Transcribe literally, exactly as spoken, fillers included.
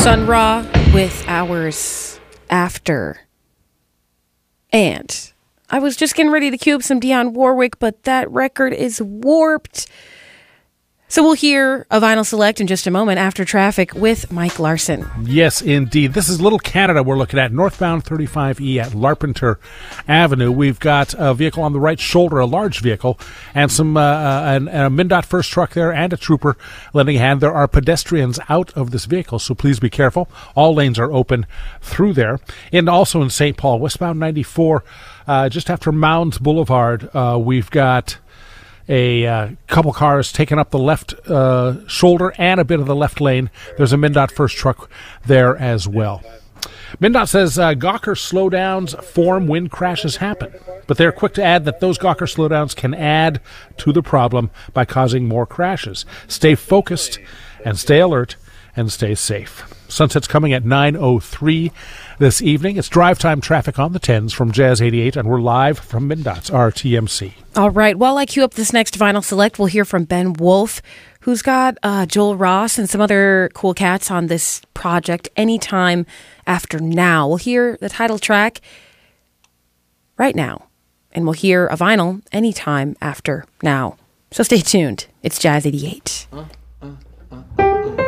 Sun Ra with Hours After. And I was just getting ready to cue up some Dionne Warwick, but that record is warped. So we'll hear a Vinyl Select in just a moment after traffic with Mike Larson. Yes, indeed. This is Little Canada we're looking at, northbound thirty-five E at Larpenteur Avenue. We've got a vehicle on the right shoulder, a large vehicle, and some uh, uh, an, a MnDOT first truck there and a trooper lending a hand. There are pedestrians out of this vehicle, so please be careful. All lanes are open through there. And also in Saint Paul, westbound ninety-four, uh, just after Mounds Boulevard, uh, we've got a uh, couple cars taking up the left uh, shoulder and a bit of the left lane. There's a MnDOT first truck there as well. MnDOT says uh, Gawker slowdowns form when crashes happen, but they're quick to add that those Gawker slowdowns can add to the problem by causing more crashes. Stay focused and stay alert and stay safe. Sunset's coming at nine oh three this evening. It's drive time traffic on the tens from Jazz eighty-eight, and we're live from MnDOT's R T M C. All right. While I queue up this next Vinyl Select, we'll hear from Ben Wolf, who's got uh, Joel Ross and some other cool cats on this project, Anytime After Now. We'll hear the title track right now, and we'll hear a vinyl Anytime After Now. So stay tuned. It's Jazz eighty-eight. Huh?